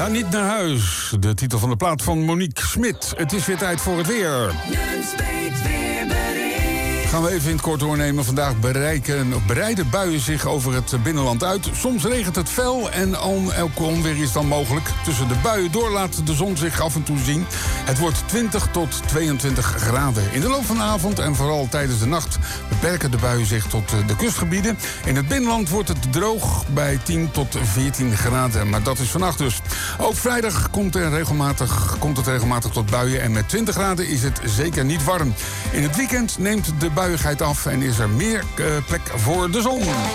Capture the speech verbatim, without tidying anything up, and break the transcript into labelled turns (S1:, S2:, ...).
S1: Ga niet naar huis. De titel van de plaat van Monique Smit. Het is weer tijd voor het weer. Gaan we even in het kort doornemen. Vandaag bereiken, breiden buien zich over het binnenland uit. Soms regent het fel en al elke onweer is dan mogelijk. Tussen de buien door laat de zon zich af en toe zien. Het wordt twintig tot tweeëntwintig graden. In de loop van de avond en vooral tijdens de nacht beperken de buien zich tot de kustgebieden. In het binnenland wordt het droog bij tien tot veertien graden. Maar dat is vannacht dus. Ook vrijdag komt, er regelmatig, komt het regelmatig tot buien. En met twintig graden is het zeker niet warm. In het weekend neemt de buiigheid af en is er meer uh, plek voor de zon.